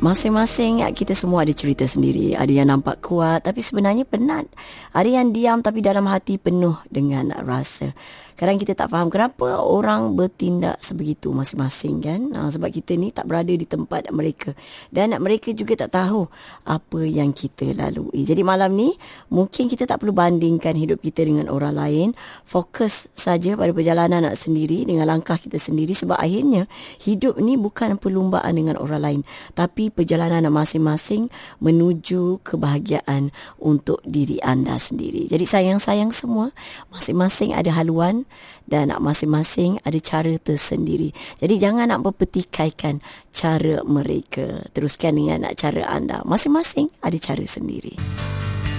Masing-masing kita semua ada cerita sendiri. Ada yang nampak kuat tapi sebenarnya penat. Ada yang diam tapi dalam hati penuh dengan rasa. Kadang kita tak faham kenapa orang bertindak sebegitu masing-masing kan. Sebab kita ni tak berada di tempat mereka. Dan mereka juga tak tahu apa yang kita lalui. Jadi malam ni mungkin kita tak perlu bandingkan hidup kita dengan orang lain. Fokus saja pada perjalanan sendiri dengan langkah kita sendiri. Sebab akhirnya hidup ni bukan perlumbaan dengan orang lain. Tapi perjalanan masing-masing menuju kebahagiaan untuk diri anda sendiri. Jadi sayang-sayang semua, masing-masing ada haluan dan masing-masing ada cara tersendiri. Jadi jangan nak berpetikaikan cara mereka. Teruskan dengan cara anda. Masing-masing ada cara sendiri.